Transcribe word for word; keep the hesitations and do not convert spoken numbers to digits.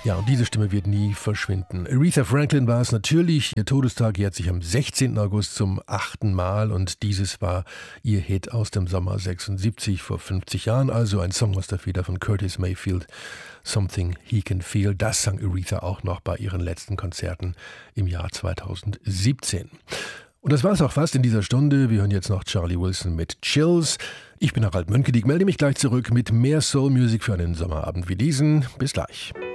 Ja, und diese Stimme wird nie verschwinden. Aretha Franklin war es natürlich. Ihr Todestag jährt sich am sechzehnten August zum achten Mal und dieses war ihr Hit aus dem Sommer sechsundsiebzig, vor fünfzig Jahren. Also ein Song aus der Feder von Curtis Mayfield, Something He Can Feel. Das sang Aretha auch noch bei ihren letzten Konzerten im Jahr zweitausendsiebzehn. Und das war es auch fast in dieser Stunde. Wir hören jetzt noch Charlie Wilson mit Chills. Ich bin Harald Mönkedijk, melde mich gleich zurück mit mehr Soul Music für einen Sommerabend wie diesen. Bis gleich.